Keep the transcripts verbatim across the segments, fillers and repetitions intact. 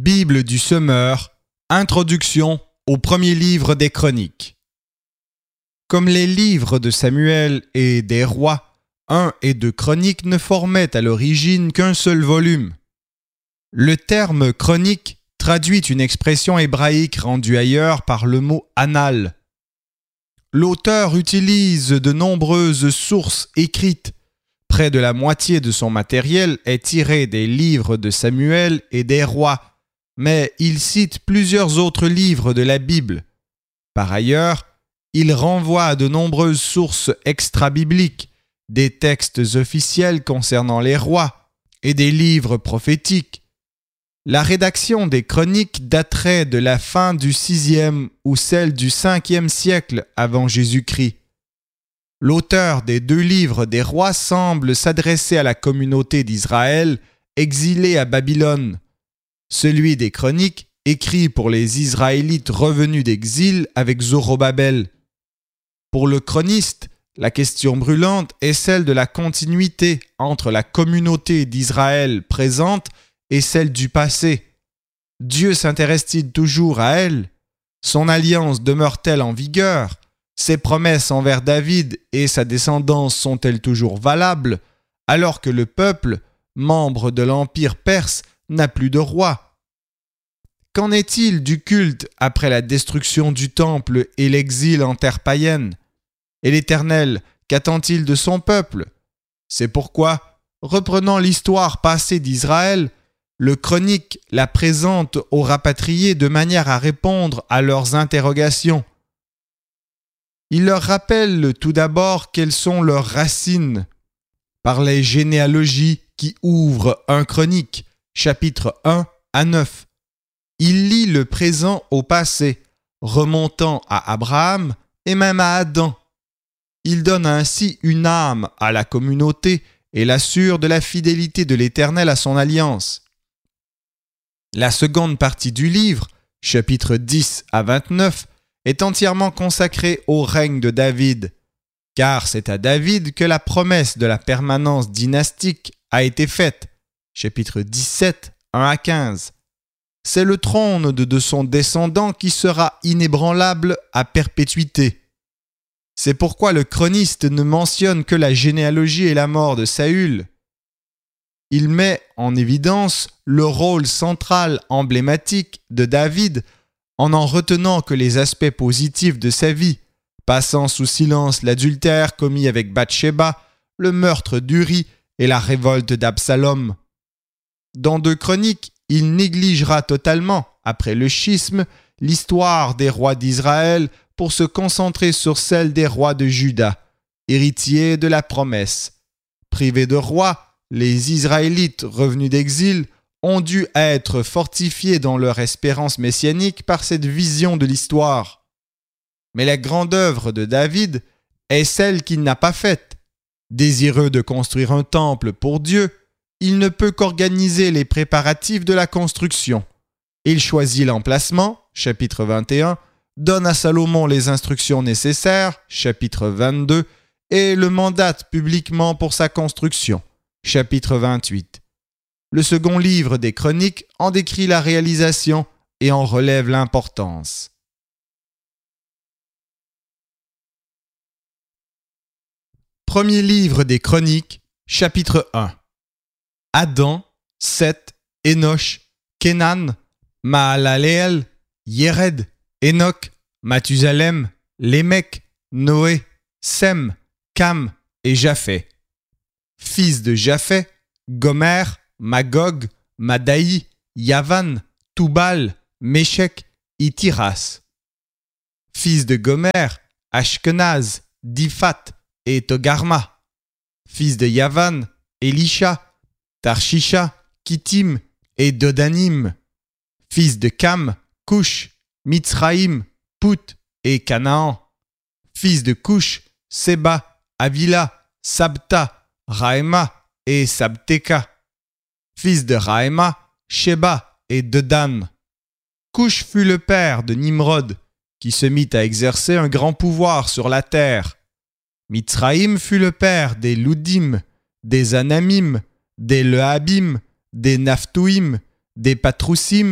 Bible du semeur, introduction au premier livre des Chroniques. Comme les livres de Samuel et des rois, un et deux Chroniques ne formaient à l'origine qu'un seul volume. Le terme chronique traduit une expression hébraïque rendue ailleurs par le mot annales. L'auteur utilise de nombreuses sources écrites. Près de la moitié de son matériel est tiré des livres de Samuel et des rois, mais il cite plusieurs autres livres de la Bible. Par ailleurs, il renvoie à de nombreuses sources extra-bibliques, des textes officiels concernant les rois et des livres prophétiques. La rédaction des chroniques daterait de la fin du sixième ou celle du cinquième siècle avant Jésus-Christ. L'auteur des deux livres des rois semble s'adresser à la communauté d'Israël exilée à Babylone. Celui des chroniques, écrit pour les Israélites revenus d'exil avec Zorobabel. Pour le chroniste, la question brûlante est celle de la continuité entre la communauté d'Israël présente et celle du passé. Dieu s'intéresse-t-il toujours à elle? Son alliance demeure-t-elle en vigueur? Ses promesses envers David et sa descendance sont-elles toujours valables, alors que le peuple, membre de l'Empire perse, n'a plus de roi? Qu'en est-il du culte après la destruction du temple et l'exil en terre païenne? Et l'Éternel, qu'attend-il de son peuple? C'est pourquoi, reprenant l'histoire passée d'Israël, le chronique la présente aux rapatriés de manière à répondre à leurs interrogations. Il leur rappelle tout d'abord quelles sont leurs racines, par les généalogies qui ouvrent un chronique, chapitre un à neuf. Il lie le présent au passé, remontant à Abraham et même à Adam. Il donne ainsi une âme à la communauté et l'assure de la fidélité de l'Éternel à son alliance. La seconde partie du livre, chapitres dix à vingt-neuf, est entièrement consacrée au règne de David, car c'est à David que la promesse de la permanence dynastique a été faite, chapitre dix-sept, un à quinze. C'est le trône de, de son descendant qui sera inébranlable à perpétuité. C'est pourquoi le chroniste ne mentionne que la généalogie et la mort de Saül. Il met en évidence le rôle central emblématique de David en n'en retenant que les aspects positifs de sa vie, passant sous silence l'adultère commis avec Bathsheba, le meurtre d'Uri et la révolte d'Absalom. Dans deux Chroniques, il négligera totalement, après le schisme, l'histoire des rois d'Israël pour se concentrer sur celle des rois de Juda, héritiers de la promesse. Privés de roi, les Israélites revenus d'exil ont dû être fortifiés dans leur espérance messianique par cette vision de l'histoire. Mais la grande œuvre de David est celle qu'il n'a pas faite. Désireux de construire un temple pour Dieu, il ne peut qu'organiser les préparatifs de la construction. Il choisit l'emplacement, chapitre vingt et un, donne à Salomon les instructions nécessaires, chapitre vingt-deux, et le mandate publiquement pour sa construction, chapitre vingt-huit. Le second livre des Chroniques en décrit la réalisation et en relève l'importance. Premier livre des Chroniques, chapitre un. Adam, Seth, Énoch, Kénan, Mahalaleel, Yéred, Enoch, Mathusalem, Lémec, Noé, Sem, Cam et Japheth. Fils de Japheth, Gomer, Magog, Madaï, Yavan, Toubal, Méchec et Tiras. Fils de Gomer, Ashkenaz, Diphat et Togarma. Fils de Yavan, Elisha, Tarshisha, Kittim et Dodanim. Fils de Cam, Cush, Mitzraïm, Put et Canaan. Fils de Cush, Seba, Avila, Sabta, Raéma et Sabteka. Fils de Raéma, Sheba et Dedan. Cush fut le père de Nimrod, qui se mit à exercer un grand pouvoir sur la terre. Mitzraïm fut le père des Loudim, des Anamim, des Lehabim, des Naphtuim, des Patroussim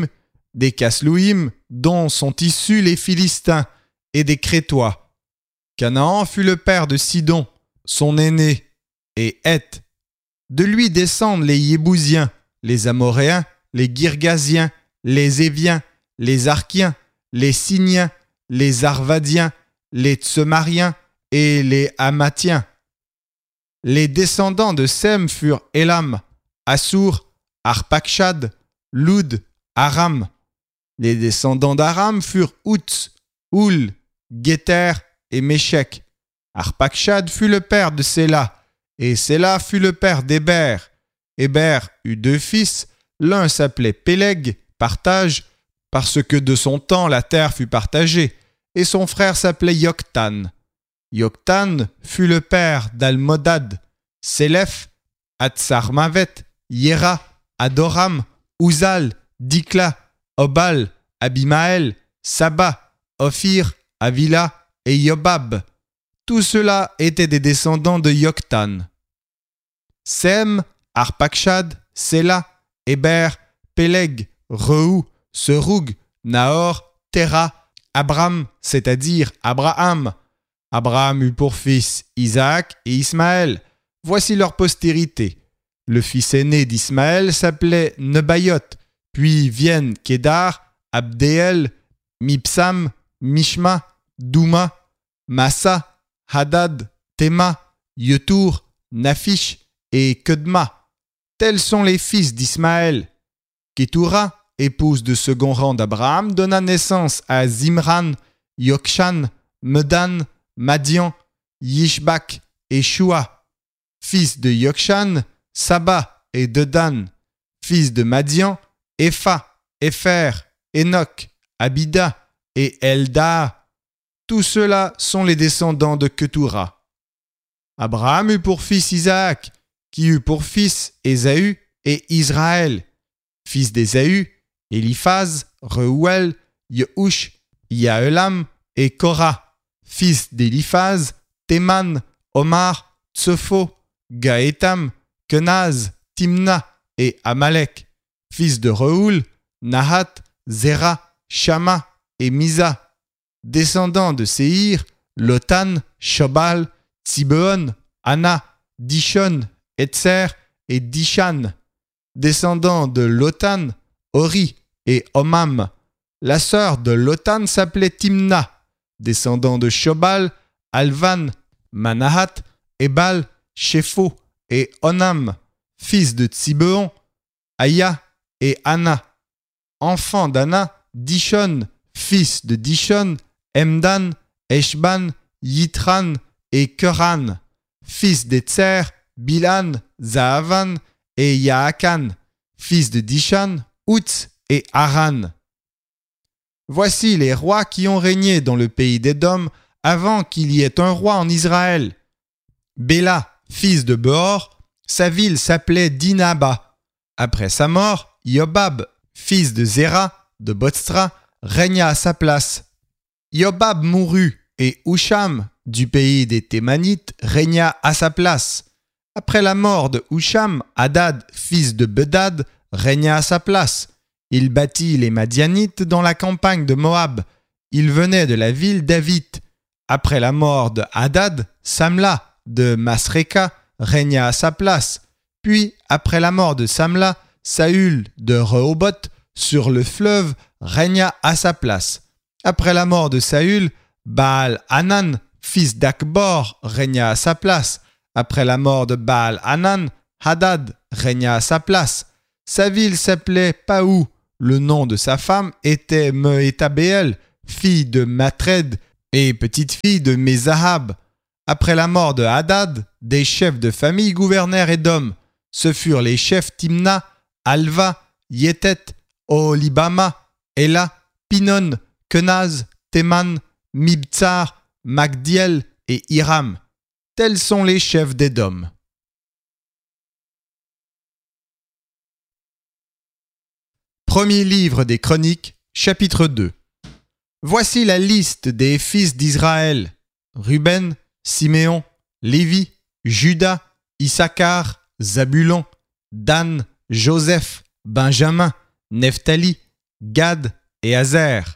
des Caslouïm, dont sont issus les Philistins, et des Crétois. Canaan fut le père de Sidon, son aîné, et Heth. De lui descendent les Yébousiens, les Amoréens, les Girgasiens, les Éviens, les Arkiens, les Siniens, les Arvadiens, les Tsemariens et les Hamathiens. Les descendants de Sem furent Élam, Assur, Arpakshad, Loud, Aram. Les descendants d'Aram furent Outz, Oul, Guéter et Méchec. Arpakshad fut le père de Séla, et Séla fut le père d'Héber. Héber eut deux fils, l'un s'appelait Péleg, partage, parce que de son temps la terre fut partagée, et son frère s'appelait Yoktan. Yoktan fut le père d'Almodad, Sélef, Atsarmavet, Yéra, Adoram, Uzal, Dikla, Obal, Abimaël, Saba, Ophir, Avila et Yobab. Tous ceux-là étaient des descendants de Yoktan. Sem, Arpakshad, Séla, Héber, Péleg, Reu, Serug, Nahor, Téra, Abram, c'est-à-dire Abraham. Abraham eut pour fils Isaac et Ismaël. Voici leur postérité. Le fils aîné d'Ismaël s'appelait Nebayot, puis viennent Kédar, Abdéel, Mipsam, Mishma, Douma, Massa, Hadad, Théma, Yetour, Nafish et Kedma. Tels sont les fils d'Ismaël. Kétoura, épouse de second rang d'Abraham, donna naissance à Zimran, Yokshan, Medan, Madian, Yishbak et Shua. Fils de Yokshan, Saba et Dedan. Fils de Madian, Epha, Epher, Enoch, Abida et Elda. Tous ceux-là sont les descendants de Ketura. Abraham eut pour fils Isaac, qui eut pour fils Ésaü et Israël. Fils d'Ésaü, Éliphaz, Reuel, Yehush, Yaelam et Korah. Fils d'Éliphaz, Théman, Omar, Tsepho, Gaétam, Kenaz, Timna et Amalek. Fils de Reoul, Nahat, Zéra, Shama et Misa. Descendants de Séhir, Lotan, Shobal, Tsibeon, Anna, Dishon, Etzer et Dishan. Descendants de Lotan, Ori et Omam. La sœur de Lotan s'appelait Timna. Descendants de Shobal, Alvan, Manahat, Ebal, Shepho et Onam. Fils de Tsibeon, Aya et Anna. Enfant d'Anna, Dishon. Fils de Dishon, Emdan, Eshban, Yitran et Keran. Fils d'Etzer, Bilan, Zahavan et Yaakan. Fils de Dishan, Outz et Aran. Voici les rois qui ont régné dans le pays d'Édom avant qu'il y ait un roi en Israël. Béla, fils de Beor, sa ville s'appelait Dinaba. Après sa mort, Yobab, fils de Zéra, de Botsra, régna à sa place. Yobab mourut et Husham, du pays des Thémanites, régna à sa place. Après la mort de Husham, Hadad, fils de Bedad, régna à sa place. Il bâtit les Madianites dans la campagne de Moab. Il venait de la ville d'Avith. Après la mort de Hadad, Samla de Masreka régna à sa place. Puis, après la mort de Samla, Saül de Rehoboth sur le fleuve régna à sa place. Après la mort de Saül, Baal-Hanan, fils d'Akbor, régna à sa place. Après la mort de Baal-Hanan, Hadad régna à sa place. Sa ville s'appelait Paou. Le nom de sa femme était Mehétabéel, fille de Matred et petite-fille de Mézahab. Après la mort de Hadad, des chefs de famille gouvernèrent Édom. Ce furent les chefs Timna, Alva, Yétet, Oholibama, Ela, Pinon, Kenaz, Théman, Mibtsar, Magdiel et Hiram. Tels sont les chefs d'Édom. Premier livre des Chroniques, chapitre deux. Voici la liste des fils d'Israël. Ruben, Siméon, Lévi, Juda, Issachar, Zabulon, Dan, Joseph, Benjamin, Nephtali, Gad et Azer.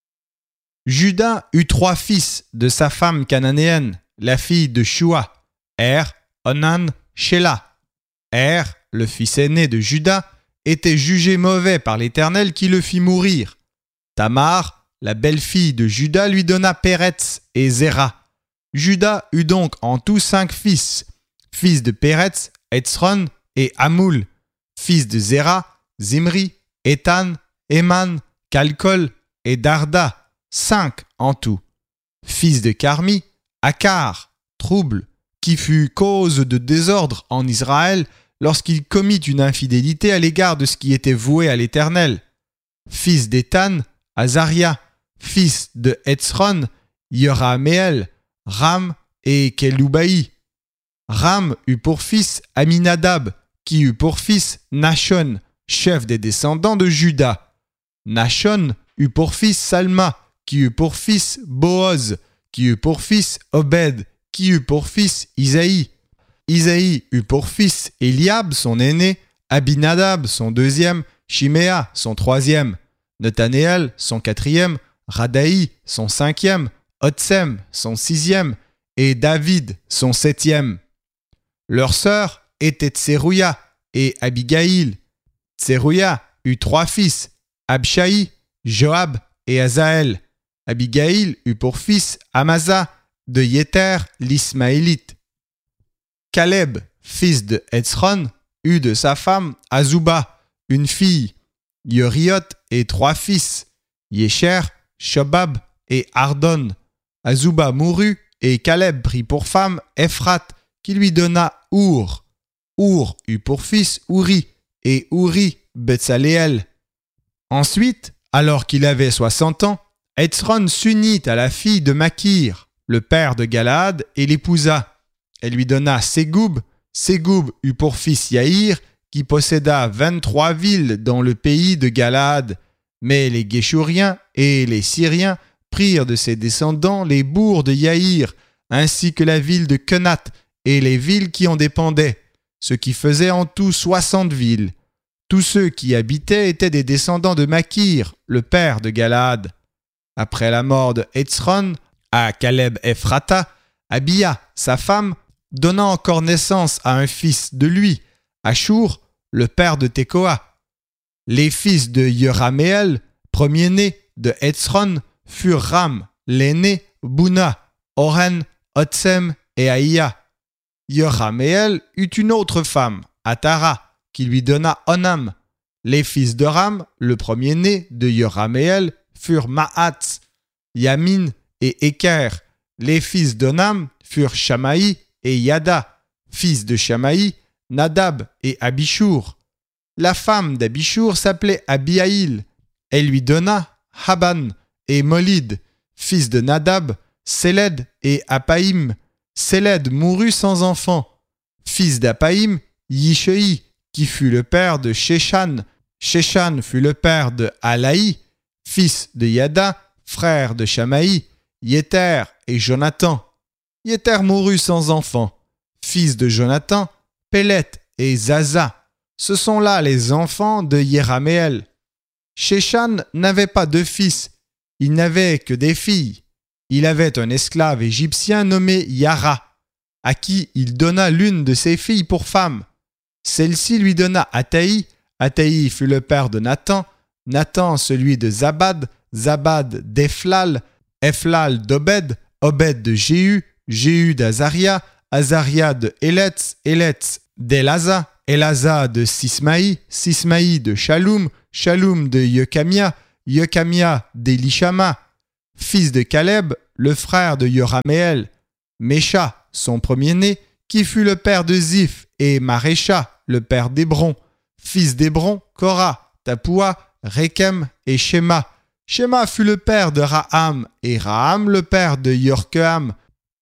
Juda eut trois fils de sa femme cananéenne, la fille de Shua, Er, Onan, Shelah. Er, le fils aîné de Juda, était jugé mauvais par l'Éternel qui le fit mourir. Tamar, la belle-fille de Juda, lui donna Péretz et Zéra. Juda eut donc en tout cinq fils, fils de Péretz, Hetzron et Hamoul, fils de Zéra, Zimri, Étan, Éman, Calcol et Darda, cinq en tout. Fils de Carmi, Akar, trouble, qui fut cause de désordre en Israël lorsqu'il commit une infidélité à l'égard de ce qui était voué à l'Éternel. Fils d'Étan, Azaria, fils de Hetzron, Yeraméel, Ram et Keloubaï. Ram eut pour fils Aminadab, qui eut pour fils Nachon, chef des descendants de Juda. Nachon eut pour fils Salma, qui eut pour fils Boaz, qui eut pour fils Obed, qui eut pour fils Isaïe. Isaïe eut pour fils Eliab, son aîné, Abinadab, son deuxième, Shiméa, son troisième, Nethanéel, son quatrième, Radaï, son cinquième, Otsem, son sixième, et David, son septième. Leurs sœurs étaient Tserouia et Abigaïl. Tserouia eut trois fils, Abshaï, Joab et Azaël. Abigaïl eut pour fils Amasa de Yéter l'Ismaélite. Caleb, fils de Hetzron, eut de sa femme Azouba, une fille, Yeriot et trois fils, Yesher, Shobab et Ardon. Azouba mourut et Caleb prit pour femme Ephrat, qui lui donna Our. Our eut pour fils Ouri et Ouri Betsaléel. Ensuite, alors qu'il avait soixante ans, Hetzron s'unit à la fille de Makir, le père de Galaad, et l'épousa. Elle lui donna Ségoub. Ségoub eut pour fils Yaïr, qui posséda vingt-trois villes dans le pays de Galaad. Mais les Guéchouriens et les Syriens prirent de ses descendants les bourgs de Yaïr, ainsi que la ville de Kenat et les villes qui en dépendaient, ce qui faisait en tout soixante villes. Tous ceux qui y habitaient étaient des descendants de Makir, le père de Galaad. Après la mort de Hetzron, à Caleb Ephrata, Abia, sa femme, donna encore naissance à un fils de lui, Ashur, le père de Tekoa. Les fils de Yeraméel, premier-né de Hetzron, furent Ram, l'aîné, Bouna, Oren, Otsem et Aïa. Yeraméel eut une autre femme, Atara, qui lui donna Onam. Les fils de Ram, le premier-né de Yeraméel, furent Mahatz, Yamin et Eker. Les fils d'Onam furent Shamaï et Yada. Fils de Shamaï, Nadab et Abishur. La femme d'Abishur s'appelait Abihaïl. Elle lui donna Haban et Molid. Fils de Nadab, Séled et Apaïm. Séled mourut sans enfant. Fils d'Apaïm, Yishei, qui fut le père de Sheshan. Sheshan fut le père de Alaï. Fils de Yada, frère de Shamaï, Yéter et Jonathan. Yéter mourut sans enfant. Fils de Jonathan, Pélet et Zaza. Ce sont là les enfants de Yeraméel. Sheshan n'avait pas de fils, il n'avait que des filles. Il avait un esclave égyptien nommé Yara, à qui il donna l'une de ses filles pour femme. Celle-ci lui donna Ataï. Ataï fut le père de Nathan, Nathan celui de Zabad, Zabad d'Ephlal, Ephlal d'Obed, Obed de Jéhu, Jéhu d'Azaria, Azaria de Eletz, Eletz d'Elaza, Elaza de Sismaï, Sismaï de Shaloum, Shaloum de Yekamia, Yekamia d'Elishama. Fils de Caleb, le frère de Yeraméel, Mécha, son premier-né, qui fut le père de Ziph, et Marécha, le père d'Hébron. Fils d'Hébron, Korah, Tapoua, Rekem et Shema. Shema fut le père de Raham, et Raham le père de Yorkeam.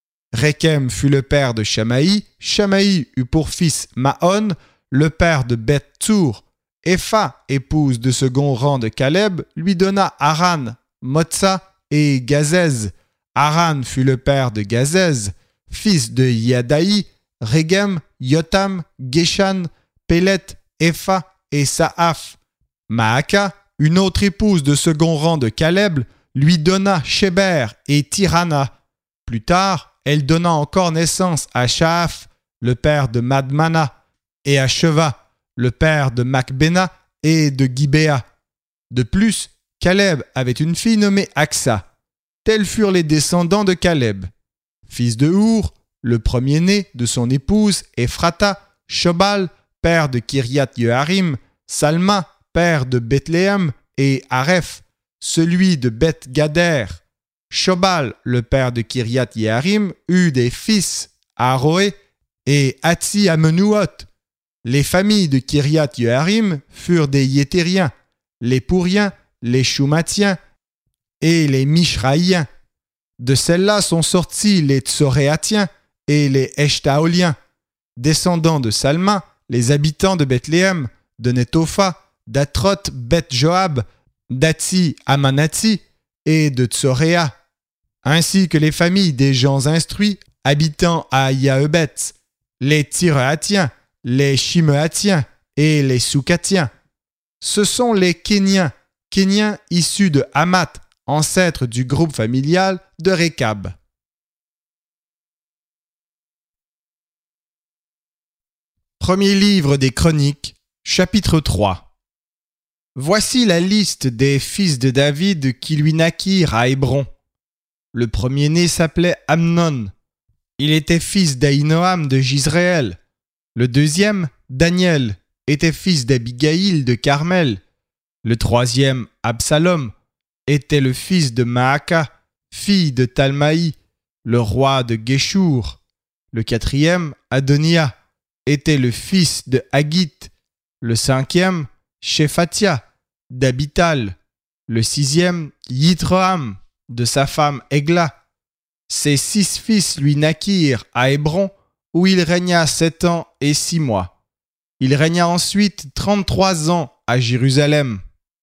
Rekem fut le père de Shamaï. Shamaï eut pour fils Maon, le père de Beth-Tsour. Epha, épouse de second rang de Caleb, lui donna Haran, Motsa et Gazez. Haran fut le père de Gazez, fils de Yadaï, Regem, Yotam, Geshan, Pélet, Epha et Saaf. Maaka une autre épouse de second rang de Caleb, lui donna Sheber et Tirana. Plus tard, elle donna encore naissance à Shaaph, le père de Madmana, et à Sheva, le père de Macbéna et de Gibéa. De plus, Caleb avait une fille nommée Aksa. Tels furent les descendants de Caleb. Fils de Our, le premier-né de son épouse Ephrata, Shobal, père de Kiriath Yearim, Salma, père de Bethléem, et Areph, celui de Beth Gader. Shobal, le père de Kiriath Yearim, eut des fils, Aroé et Hatzi Amenuot. Les familles de Kiriath Yearim furent des Yétériens, les Pouriens, les Shumatiens et les Mishraïens. De celles-là sont sortis les Tsoréatiens et les Eshtaoliens, descendants de Salma, les habitants de Bethléem, de Netopha, d'Atroth Beth Joab, d'Hatzi Amanati et de Tsoréa, ainsi que les familles des gens instruits habitant à Yaebet, les Tireatiens, les Shimeatiens et les Soukatiens. Ce sont les Kéniens, Kéniens issus de Hamath, ancêtre du groupe familial de Récab. Premier livre des Chroniques, chapitre trois. Voici la liste des fils de David qui lui naquirent à Hébron. Le premier-né s'appelait Amnon. Il était fils d'Ahinoam de Jizréel. Le deuxième, Daniel, était fils d'Abigaïl de Carmel. Le troisième, Absalom, était le fils de Maaka, fille de Talmaï, le roi de Géchour. Le quatrième, Adonia, était le fils de Haggith. Le cinquième, Shephatia, d'Abital. Le sixième, Yithroam, de sa femme Egla. Ses six fils lui naquirent à Hébron, où il régna sept ans et six mois. Il régna ensuite trente-trois ans à Jérusalem.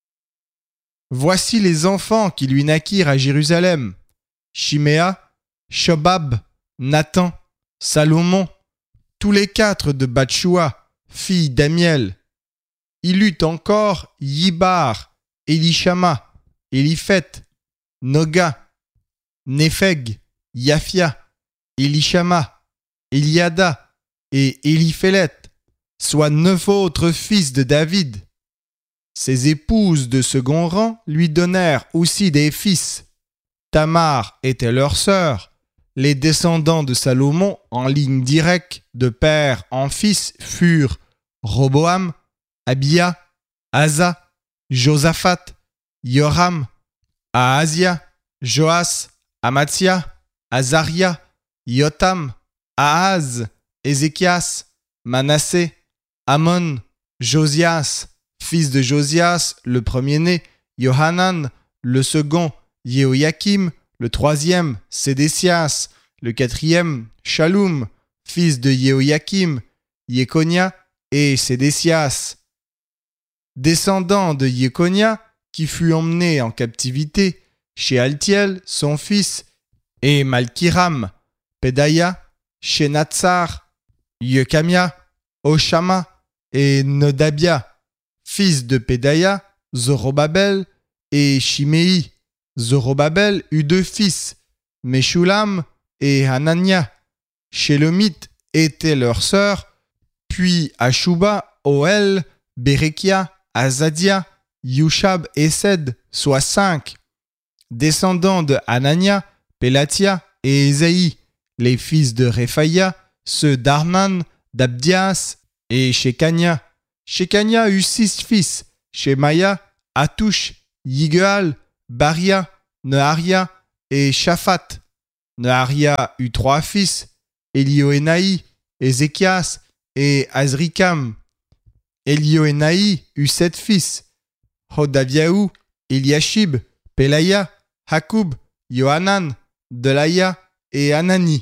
Voici les enfants qui lui naquirent à Jérusalem: Shiméa, Shobab, Nathan, Salomon, tous les quatre de Batshua, fille d'Amiel. Il eut encore Yibar, Elishama, Eliphet, Noga, Népheg, Yafia, Elishama, Eliada et Eliphélet, soit neuf autres fils de David. Ses épouses de second rang lui donnèrent aussi des fils. Tamar était leur sœur. Les descendants de Salomon en ligne directe de père en fils furent Roboam, Abia, Asa, Josaphat, Yoram, Ahazia, Joas, Amatzia, Azaria, Yotam, Ahaz, Ézéchias, Manassé, Amon, Josias, fils de Josias, le premier-né, Yohanan, le second, Yehoyakim, le troisième, Sédécias, le quatrième, Shaloum, fils de Yehoyakim, Yekonia et Sédécias. Descendant de Yekonia, qui fut emmené en captivité, chez Altiel, son fils, et Malkiram, Pédaïa, Shenatsar, Yekamia, Oshama et Nodabia, fils de Pédaïa, Zorobabel et Shimei. Zorobabel eut deux fils, Meshulam et Hanania. Shélomite était leur sœur, puis Ashuba, Oel, Berekia, Azadia, Yushab et Sed, soit cinq. Descendants de Hanania, Pélatia et Ésaïe, les fils de Réphaïa, ceux d'Arnan, d'Abdias et Shekania. Shekania eut six fils, Shemaya, Atouch, Yigual, Baria, Neharia et Shaphat. Neharia eut trois fils, Elioénaï, Ézéchias et Azrikam. Elioénaï eut sept fils, Hodaviaou, Eliashib, Pelaya, Hakoub, Yohanan, Delaya et Anani.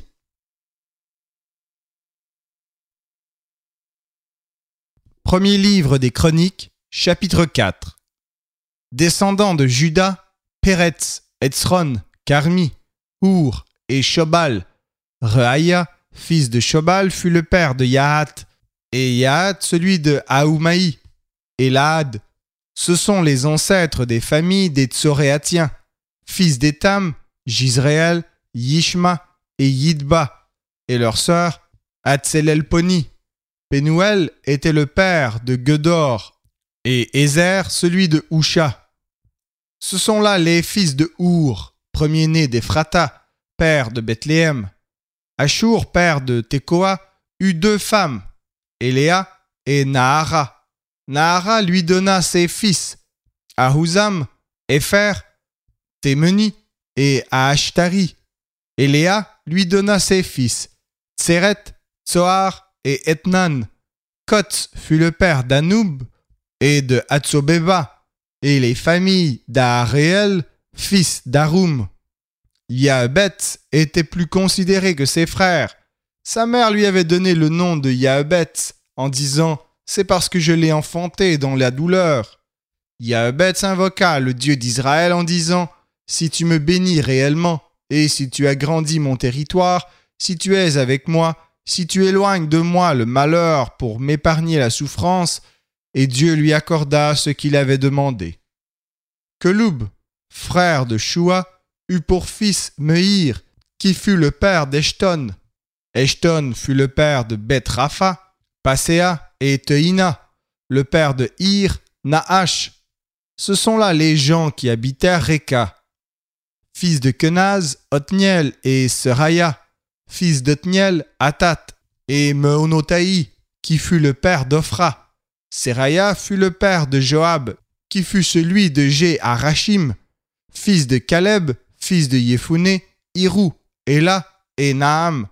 Premier livre des Chroniques, chapitre quatre. Descendants de Juda, Péretz, Etzron, Carmi, Our et Shobal. Rehaïa, fils de Shobal, fut le père de Yahat, et Yahat celui de Aoumaï, Elad, Ce sont les ancêtres des familles des Tsoréatiens, fils d'Étam, Jisréel, Yishma et Yidba, et leur sœur Hatzelelponi. Pénuel était le père de Gedor, et Ézer celui de Husha. Ce sont là les fils de Our, premier-né d'Ephrata, père de Bethléem. Ashur, père de Tekoa, eut deux femmes, Éléa et Nahara. Nahara lui donna ses fils, Ahuzam, Épher, Témeni et Aashtari. Éléa lui donna ses fils, Tseret, Tsohar et Ethnan. Kotz fut le père d'Anoub et de Hatsobeba, et les familles d'Aaréel, fils d'Arum. Yahabet était plus considéré que ses frères. Sa mère lui avait donné le nom de Yahabet en disant « C'est parce que je l'ai enfanté dans la douleur ». Yahabet invoqua le Dieu d'Israël en disant « Si tu me bénis réellement, et si tu agrandis mon territoire, si tu es avec moi, si tu éloignes de moi le malheur pour m'épargner la souffrance, et Dieu lui accorda ce qu'il avait demandé. » Keloub, frère de Shua, eut pour fils Mehir, qui fut le père d'Eshton. Eshton fut le père de Beth-Rapha, Passéa et Teïna, le père de Hir, Naash. Ce sont là les gens qui habitèrent Réka. Fils de Kenaz, Othniel et Seraya. Fils d'Othniel, Athat et Meonotaï, qui fut le père d'Ophra. Seraya fut le père de Joab, qui fut celui de Jé-Arachim. Fils de Caleb, fils de Yéphuné, Hirou, Éla et Naam.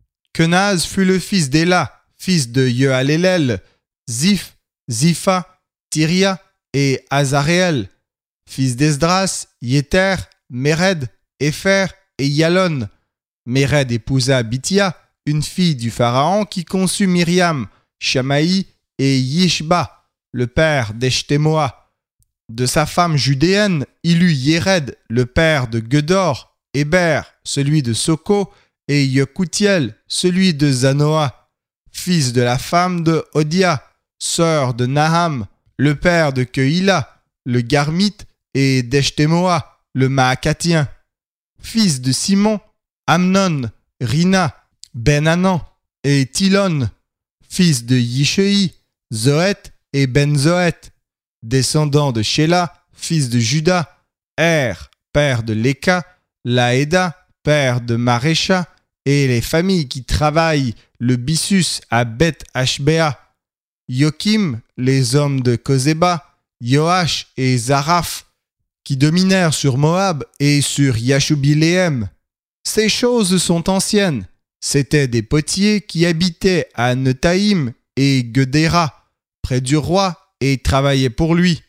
Kenaz fut le fils d'Éla, fils de Yehalélel, Ziph, Zipha, Tyria et Azaréel. Fils d'Esdras, Yéter, Méred, Épher et Yalon. Méred épousa Bithia, une fille du Pharaon qui conçut Myriam, Shamaï et Yishba, le père d'Eshtémoa. De sa femme judéenne, il eut Yéred, le père de Gedor, Héber, celui de Soko, et Yekutiel, celui de Zanoa, fils de la femme de Odia, sœur de Naham, le père de Keïla, le Garmite, et d'Eshtémoa, le Maacatien. Fils de Simon, Amnon, Rina, Ben-Hanan et Tilon, fils de Yishei, Zoët et Ben-Zoët, descendants de Shéla, fils de Juda, Er, père de Léka, Laéda, père de Marécha, et les familles qui travaillent le byssus à Beth-Ashbéa, Yokim, les hommes de Kozéba, Yoash et Zaraph, qui dominèrent sur Moab et sur Yashubiléem. Ces choses sont anciennes. C'étaient des potiers qui habitaient à Netaïm et Gedéra, près du roi, et travaillaient pour lui.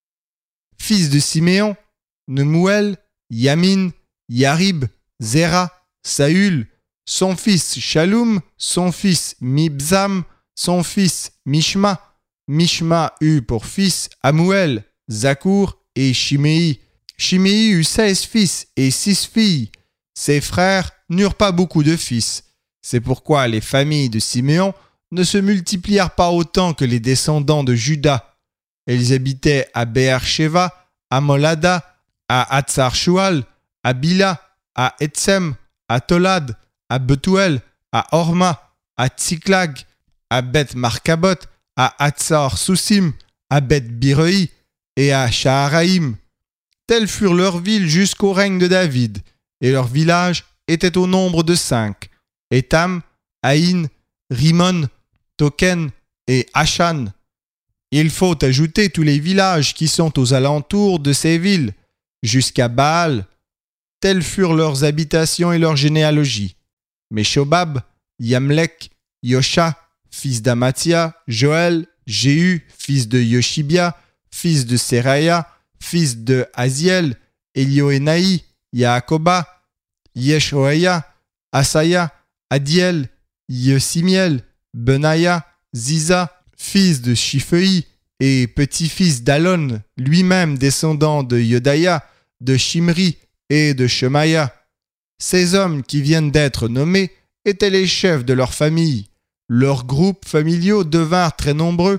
Fils de Siméon, Nemuel, Yamin, Yarib, Zéra, Saül, son fils Shaloum, son fils Mibzam, son fils Mishma. Mishma eut pour fils Amuel, Zakour et Shimei. Shimei eut seize fils et six filles. Ses frères n'eurent pas beaucoup de fils. C'est pourquoi les familles de Siméon ne se multiplièrent pas autant que les descendants de Juda. Elles habitaient à Beer-Sheva, à Molada, à Hatzar-Shual, à Bila, à Etsem, à Tolad, à Betuel, à Horma, à Tsiklag, à Beth-Markabot, à Hatzar-Sousim, à Beth-Birei et à Shaharaïm. Telles furent leurs villes jusqu'au règne de David, et leurs villages étaient au nombre de cinq: Étam, Aïn, Rimon, Token et Ashan. Il faut ajouter tous les villages qui sont aux alentours de ces villes, jusqu'à Baal. Telles furent leurs habitations et leurs généalogies. Meshobab, Yamlek, Yosha, fils d'Amatia, Joël, Jéhu, fils de Yoshibia, fils de Seraya, fils de Aziel, Elioénaï, Yaakoba, Yeshoaya, Asaya, Adiel, Yesimiel, Benaya, Ziza, fils de Shifei et petit-fils d'Alon, lui-même descendant de Yodaya, de Shimri et de Shemaya. Ces hommes qui viennent d'être nommés étaient les chefs de leur famille. Leurs groupes familiaux devinrent très nombreux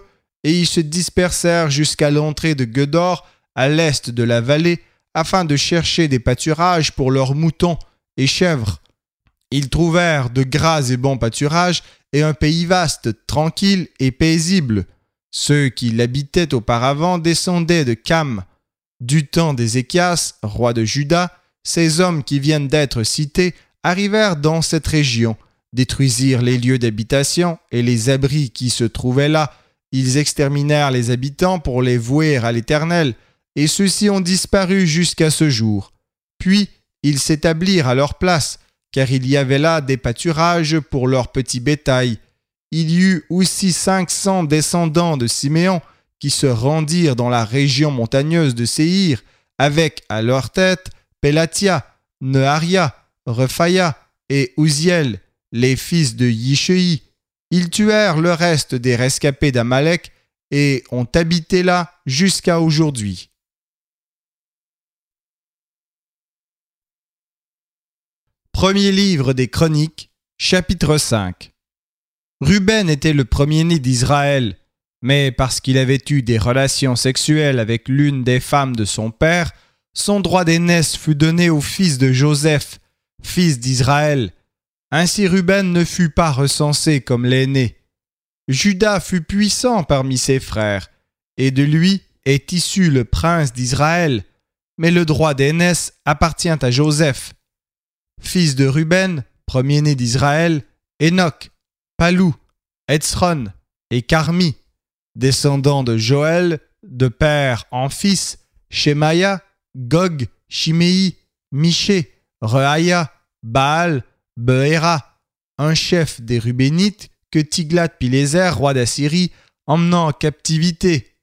et ils se dispersèrent jusqu'à l'entrée de Guedor, à l'est de la vallée, afin de chercher des pâturages pour leurs moutons et chèvres. Ils trouvèrent de gras et bons pâturages et un pays vaste, tranquille et paisible. Ceux qui l'habitaient auparavant descendaient de Cam. Du temps d'Ézéchias, roi de Juda, ces hommes qui viennent d'être cités arrivèrent dans cette région, détruisirent les lieux d'habitation et les abris qui se trouvaient là. Ils exterminèrent les habitants pour les vouer à l'Éternel, et ceux-ci ont disparu jusqu'à ce jour. Puis ils s'établirent à leur place, car il y avait là des pâturages pour leur petit bétail. Il y eut aussi cinq cents descendants de Siméon qui se rendirent dans la région montagneuse de Séhir, avec à leur tête Pélatia, Neharia, Rephaya et Uziel, les fils de Yishei. Ils tuèrent le reste des rescapés d'Amalek et ont habité là jusqu'à aujourd'hui. Premier livre des Chroniques, chapitre cinq. Ruben était le premier-né d'Israël, mais parce qu'il avait eu des relations sexuelles avec l'une des femmes de son père, son droit d'aînesse fut donné au fils de Joseph, fils d'Israël. Ainsi Ruben ne fut pas recensé comme l'aîné. Juda fut puissant parmi ses frères, et de lui est issu le prince d'Israël, mais le droit d'aînesse appartient à Joseph. Fils de Ruben, premier-né d'Israël, Enoch, Palou, Hetzron et Carmi, descendants de Joël, de père en fils, Shemaya, Gog, Shimei, Miché, Rehaïa, Baal, Behéra, un chef des Rubénites que Tiglath-Pileser, roi d'Assyrie, emmenant en captivité.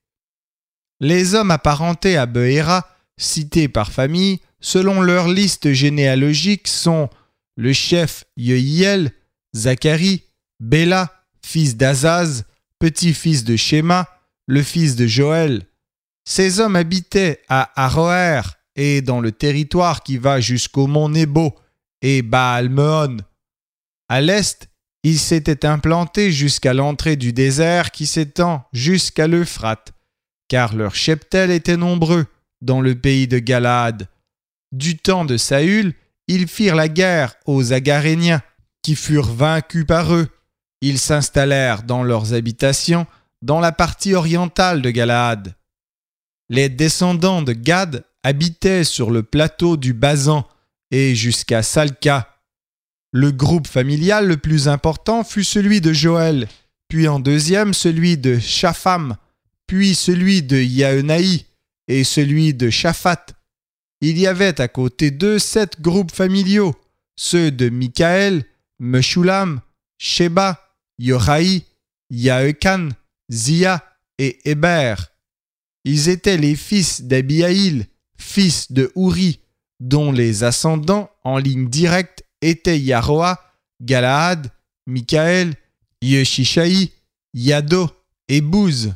Les hommes apparentés à Behéra, cités par famille, selon leur liste généalogique, sont le chef Yehiel, Zacharie, Béla, fils d'Azaz, petit-fils de Shéma, le fils de Joël. Ces hommes habitaient à Aroër et dans le territoire qui va jusqu'au mont Nebo et Baal-Meon. À l'est, ils s'étaient implantés jusqu'à l'entrée du désert qui s'étend jusqu'à l'Euphrate, car leurs cheptels étaient nombreux dans le pays de Galaad. Du temps de Saül, ils firent la guerre aux Agaréniens, qui furent vaincus par eux. Ils s'installèrent dans leurs habitations dans la partie orientale de Galaad. Les descendants de Gad habitaient sur le plateau du Basan et jusqu'à Salca. Le groupe familial le plus important fut celui de Joël, puis en deuxième celui de Shapham, puis celui de Yaënaï et celui de Shaphat. Il y avait à côté d'eux sept groupes familiaux, ceux de Michaël, Meshulam, Sheba, Yoraï, Yaëkan, Zia et Héber. Ils étaient les fils d'Abihaïl, fils de Ouri, dont les ascendants en ligne directe étaient Yaroa, Galaad, Michaël, Yeshishaï, Yado et Bouz.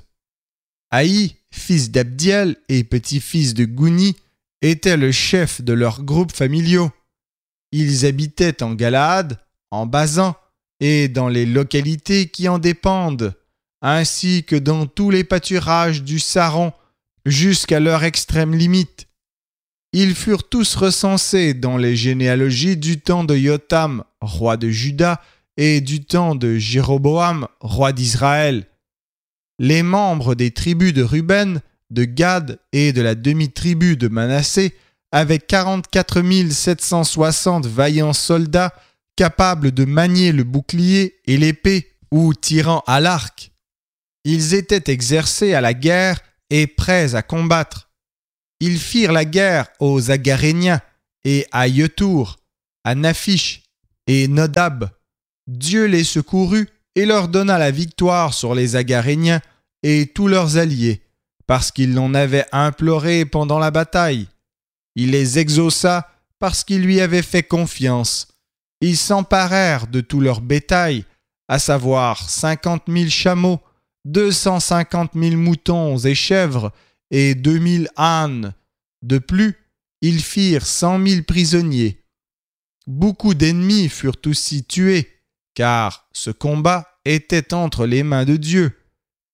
Haï, fils d'Abdiel et petit-fils de Gouni, était le chef de leurs groupes familiaux. Ils habitaient en Galaad, en Basan et dans les localités qui en dépendent, ainsi que dans tous les pâturages du Saron jusqu'à leur extrême limite. Ils furent tous recensés dans les généalogies du temps de Yotam, roi de Juda, et du temps de Jéroboam, roi d'Israël. Les membres des tribus de Ruben, de Gad et de la demi-tribu de Manassé avaient quarante-quatre mille sept cent soixante vaillants soldats capables de manier le bouclier et l'épée ou tirant à l'arc. Ils étaient exercés à la guerre et prêts à combattre. Ils firent la guerre aux Agaréniens et à Yetour, à Naphish et Nodab. Dieu les secourut et leur donna la victoire sur les Agaréniens et tous leurs alliés, parce qu'ils l'en avaient imploré pendant la bataille. Il les exauça parce qu'ils lui avaient fait confiance. Ils s'emparèrent de tout leur bétail, à savoir cinquante mille chameaux, deux cent cinquante mille moutons et chèvres, et deux mille ânes. De plus, ils firent cent mille prisonniers. Beaucoup d'ennemis furent aussi tués, car ce combat était entre les mains de Dieu.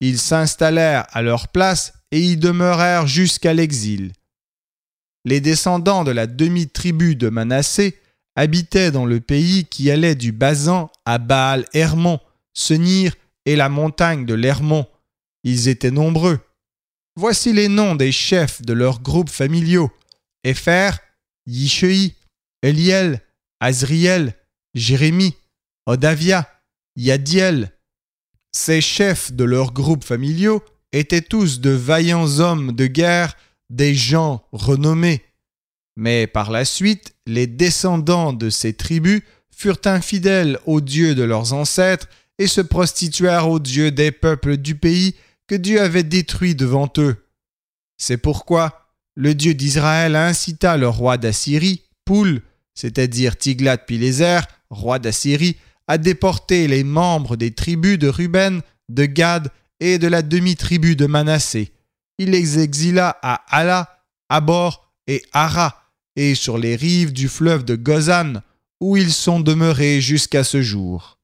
ils s'installèrent à leur place et y demeurèrent jusqu'à l'exil. Les descendants de la demi-tribu de Manassé habitaient dans le pays qui allait du Basan à Baal-Hermon, Senir et la montagne de l'Hermon. Ils étaient nombreux. Voici les noms des chefs de leurs groupes familiaux: Épher, Yishei, Eliel, Azriel, Jérémie, Odavia, Yadiel. Ces chefs de leurs groupes familiaux étaient tous de vaillants hommes de guerre, des gens renommés. Mais par la suite, les descendants de ces tribus furent infidèles aux dieux de leurs ancêtres et se prostituèrent aux dieux des peuples du pays que Dieu avait détruits devant eux. C'est pourquoi le Dieu d'Israël incita le roi d'Assyrie, Poul, c'est-à-dire Tiglath-Pileser, roi d'Assyrie, à déporter les membres des tribus de Ruben, de Gad et de la demi-tribu de Manassé. Il les exila à Hala, Habor et Hara, et sur les rives du fleuve de Gozan, où ils sont demeurés jusqu'à ce jour.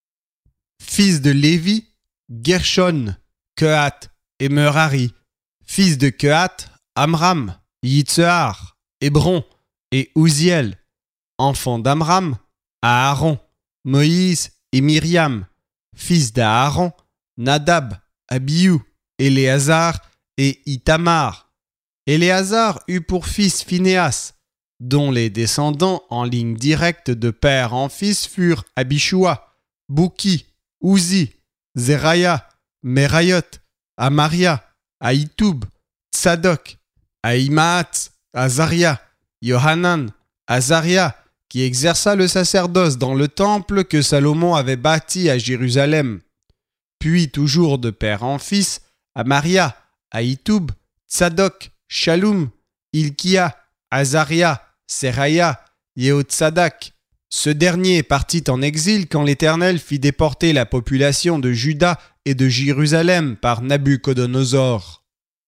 Fils de Lévi, Gershon, Kehath et Merari. Fils de Kehath, Amram, Yitzhar, Hébron et Uziel. Enfants d'Amram, Aaron, Moïse et Myriam. Fils d'Aaron, Nadab, Abihu, Éléazar et Ithamar. Éléazar eut pour fils Phinéas, dont les descendants en ligne directe de père en fils furent Abishua, Bouki, Uzi, Zeraya, Merayot, Amaria, Ahitoub, Tsadok, Ahimaat, Azaria, Yohanan, Azaria, qui exerça le sacerdoce dans le temple que Salomon avait bâti à Jérusalem. Puis toujours de père en fils, Amaria, Ahitoub, Tsadok, Shalom, Ilkia, Azaria, Seraya, Yehotsadak. Ce dernier partit en exil quand l'Éternel fit déporter la population de Juda et de Jérusalem par Nabuchodonosor.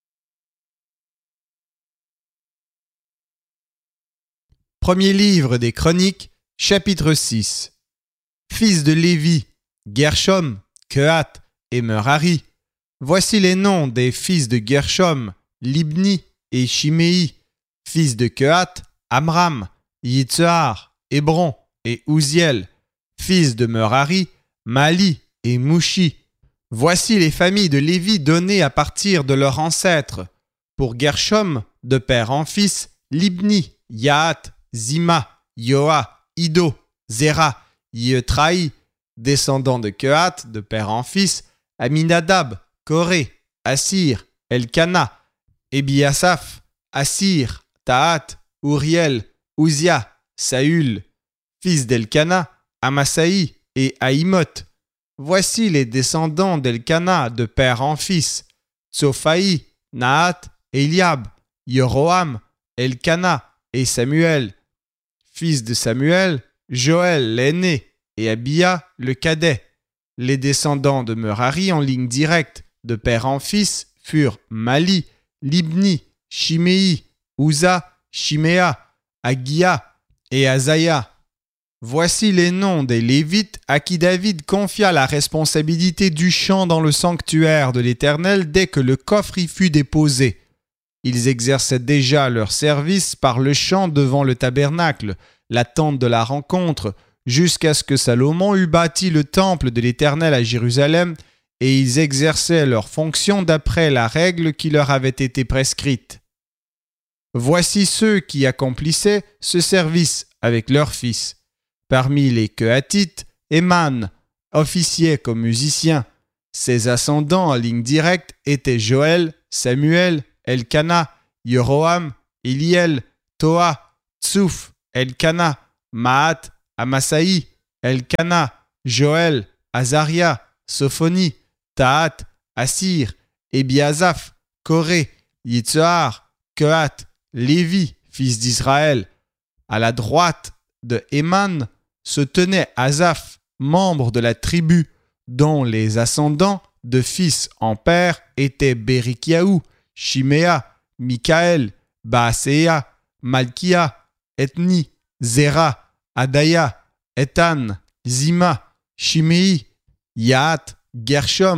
Premier livre des Chroniques, chapitre six. Fils de Lévi, Gershom, Kehath et Merari. Voici les noms des fils de Gershom, Libni et Shimei. Fils de Kehath, Amram, Yitzhar, Hébron et Uziel. Fils de Merari, Mali et Mushi. Voici les familles de Lévi données à partir de leurs ancêtres. Pour Gershom, de père en fils, Libni, Yahath, Zima, Yoa, Ido, Zera, Yetraï. Descendant de Kehath, de père en fils, Aminadab, Coré, Assir, Elkana, Ebiasaph, Assir, Tahath, Uriel, Uzia, Saül. Fils d'Elkana, Amasaï et Ahimoth. Voici les descendants d'Elkana de père en fils: Tsophaï, Nahath, Eliab, Yoroam, Elkana et Samuel. Fils de Samuel, Joël l'aîné et Abia le cadet. Les descendants de Merari en ligne directe de père en fils furent Mali, Libni, Shimei, Uza, Shiméa, Agia et Azaya. Voici les noms des Lévites à qui David confia la responsabilité du chant dans le sanctuaire de l'Éternel dès que le coffre y fut déposé. Ils exerçaient déjà leur service par le chant devant le tabernacle, la tente de la rencontre, jusqu'à ce que Salomon eût bâti le temple de l'Éternel à Jérusalem, et ils exerçaient leurs fonctions d'après la règle qui leur avait été prescrite. Voici ceux qui accomplissaient ce service avec leurs fils. Parmi les Kehathites, Éman, officiait comme musicien. Ses ascendants en ligne directe étaient Joël, Samuel, Elkana, Yoroam, Eliel, Toa, Tsouf, Elkana, Mahat, Amasaï, Elkana, Joël, Azaria, Sophonie, Tahath, Assir, Ebiasaph, Coré, Yitzhar, Kehath, Lévi, fils d'Israël. À la droite de Éman se tenait Asaph, membre de la tribu, dont les ascendants de fils en père étaient Bérikiaou, Shiméa, Mikaël, Baaséa, Malkia, Ethni, Zéra, Adaya, Ethan, Zima, Shimei, Yahath, Gershom,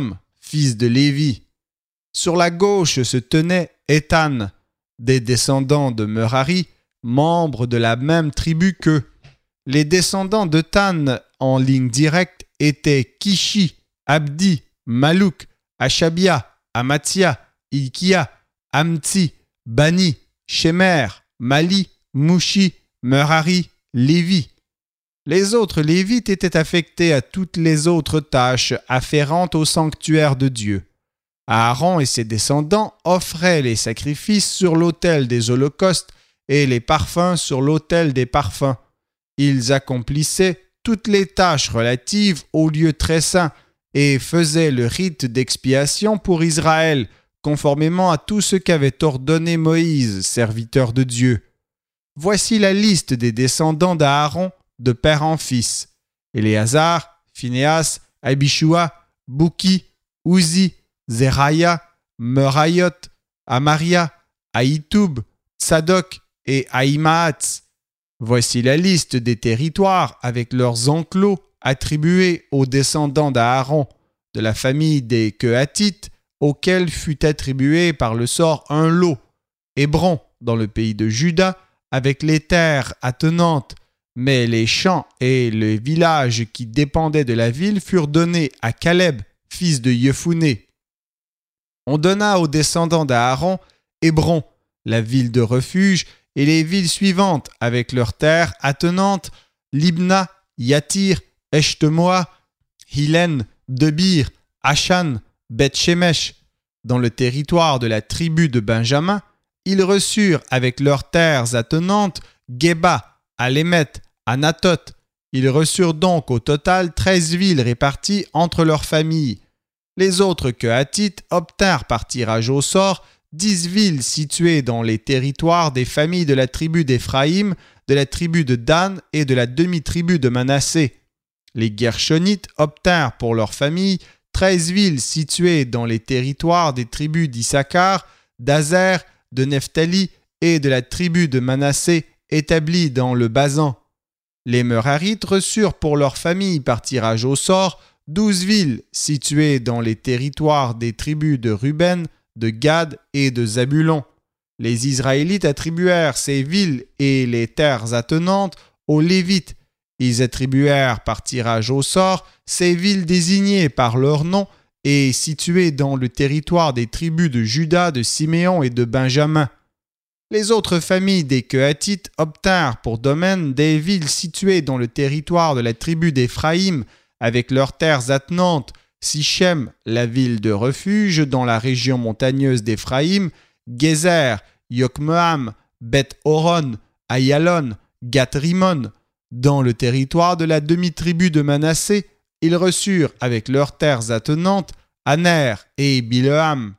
fils de Lévi. Sur la gauche se tenait Étan, des descendants de Merari, membres de la même tribu qu'eux. Les descendants de Tan en ligne directe étaient Kishi, Abdi, Malouk, Achabia, Amatia, Ilkia, Amtsi, Bani, Shemer, Mali, Mushi, Merari, Lévi. Les autres Lévites étaient affectés à toutes les autres tâches afférentes au sanctuaire de Dieu. Aaron et ses descendants offraient les sacrifices sur l'autel des holocaustes et les parfums sur l'autel des parfums. Ils accomplissaient toutes les tâches relatives au lieu très saint et faisaient le rite d'expiation pour Israël, conformément à tout ce qu'avait ordonné Moïse, serviteur de Dieu. Voici la liste des descendants d'Aaron de père en fils: Éléazar, Phinéas, Abishua, Bouki, Uzi, Zeraya, Merayot, Amaria, Ahitoub, Tsadok et Ahimaatz. Voici la liste des territoires avec leurs enclos attribués aux descendants d'Aaron, de la famille des Kehathites, auquel fut attribué par le sort un lot: Hébron, dans le pays de Juda, avec les terres attenantes, mais les champs et les villages qui dépendaient de la ville furent donnés à Caleb, fils de Yefouné. On donna aux descendants d'Aaron Hébron, la ville de refuge, et les villes suivantes avec leurs terres attenantes: Libna, Yatir, Eshtemoa, Hilen, Debir, Ashan, Beth-Shemesh. Dans le territoire de la tribu de Benjamin, ils reçurent avec leurs terres attenantes Geba, Alémet, Anatot. Ils reçurent donc au total treize villes réparties entre leurs familles. Les autres Kehathites obtinrent par tirage au sort dix villes situées dans les territoires des familles de la tribu d'Éphraïm, de la tribu de Dan et de la demi-tribu de Manassé. Les Gershonites obtinrent pour leurs familles treize villes situées dans les territoires des tribus d'Issachar, d'Azer, de Nephtali et de la tribu de Manassé établies dans le Basan. Les Merarites reçurent pour leurs familles par tirage au sort douze villes situées dans les territoires des tribus de Ruben, de Gad et de Zabulon. Les Israélites attribuèrent ces villes et les terres attenantes aux Lévites. Ils attribuèrent par tirage au sort ces villes désignées par leur nom et situées dans le territoire des tribus de Juda, de Siméon et de Benjamin. Les autres familles des Kehathites obtinrent pour domaine des villes situées dans le territoire de la tribu d'Éphraïm avec leurs terres attenantes: Sichem, la ville de refuge dans la région montagneuse d'Éphraïm, Gézer, Yokmeam, Beth-Horon, Ayalon, Gath-Rimon. Dans le territoire de la demi-tribu de Manassé, ils reçurent avec leurs terres attenantes Aner et Bileam.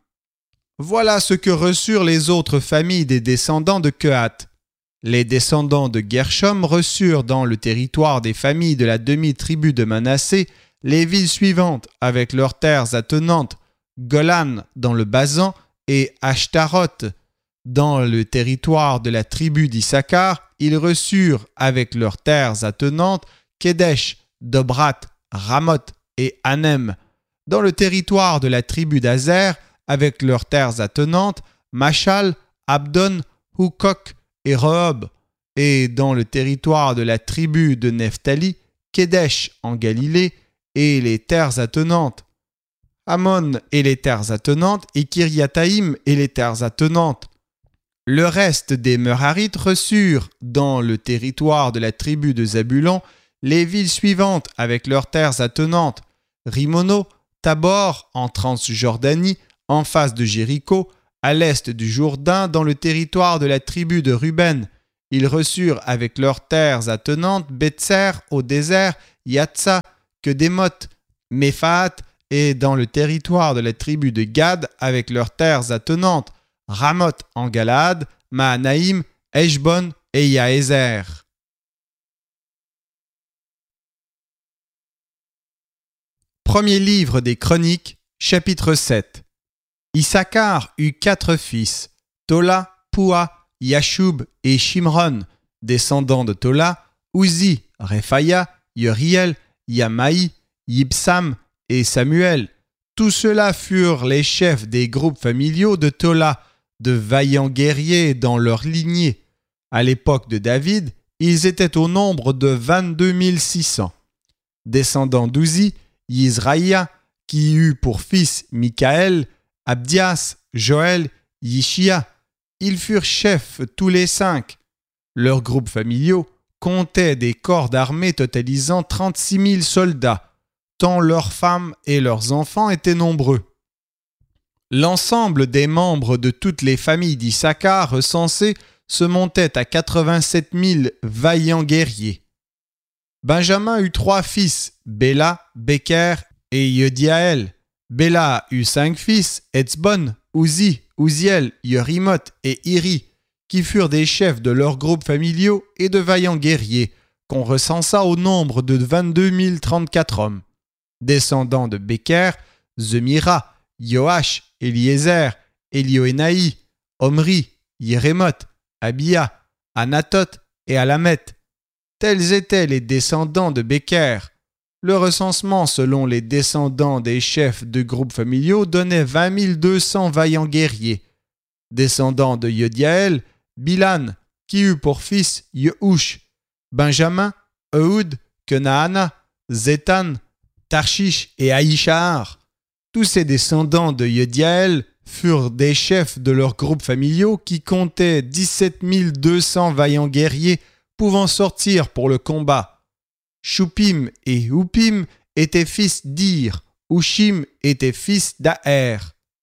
Voilà ce que reçurent les autres familles des descendants de Kehath. Les descendants de Gershom reçurent dans le territoire des familles de la demi-tribu de Manassé les villes suivantes avec leurs terres attenantes: Golan dans le Basan et Ashtaroth. Dans le territoire de la tribu d'Issachar, ils reçurent avec leurs terres attenantes Kedesh, Dobrat, Ramoth et Anem. Dans le territoire de la tribu d'Azer, avec leurs terres attenantes, Machal, Abdon, Hukok et Rehob. Et dans le territoire de la tribu de Nephtali, Kedesh en Galilée et les terres attenantes, Ammon et les terres attenantes, et Kiriathaïm et les terres attenantes. Le reste des Merarites reçurent, dans le territoire de la tribu de Zabulon, les villes suivantes avec leurs terres attenantes: Rimono, Tabor en Transjordanie, en face de Jéricho, à l'est du Jourdain, dans le territoire de la tribu de Ruben. Ils reçurent avec leurs terres attenantes Betser au désert, Yatsa, Kedemoth, Méphaat, et dans le territoire de la tribu de Gad avec leurs terres attenantes Ramoth en Galaad, Mahanaïm, Eshbon et Yaézer. Premier livre des Chroniques, chapitre sept. Issachar eut quatre fils, Tola, Pua, Yashub et Shimron, descendants de Tola, Uzi, Rephaya, Yeriel, Yamaï, Yibsam et Samuel. Tous ceux-là furent les chefs des groupes familiaux de Tola, de vaillants guerriers dans leur lignée. À l'époque de David, ils étaient au nombre de vingt-deux mille six cents. Descendant d'Uzi, Yisraïa, qui eut pour fils Michaël, Abdias, Joël, Yishia, ils furent chefs tous les cinq. Leurs groupes familiaux comptaient des corps d'armée totalisant trente-six mille soldats, tant leurs femmes et leurs enfants étaient nombreux. L'ensemble des membres de toutes les familles d'Issachar recensées se montait à quatre-vingt-sept mille vaillants guerriers. Benjamin eut trois fils, Béla, Béker et Yediaël. Béla eut cinq fils, Etzbon, Uzi, Uziel, Yerimoth et Iri, qui furent des chefs de leurs groupes familiaux et de vaillants guerriers, qu'on recensa au nombre de vingt-deux mille trente-quatre hommes. Descendants de Béker, Zemira, Yoash, Eliezer, Elioénaï, Omri, Yérémoth, Abia, Anatot et Alamet. Tels étaient les descendants de Béker. Le recensement selon les descendants des chefs de groupes familiaux donnait vingt mille deux cents vaillants guerriers. Descendants de Yediaël, Bilan, qui eut pour fils Yehush, Benjamin, Ehud, Kenaana, Zétan, Tarshish et Aïshahar. Tous ces descendants de Yediaël furent des chefs de leurs groupes familiaux qui comptaient dix-sept mille deux cents vaillants guerriers pouvant sortir pour le combat. Shupim et Hupim étaient fils d'Ir, Hushim était fils d'Aher.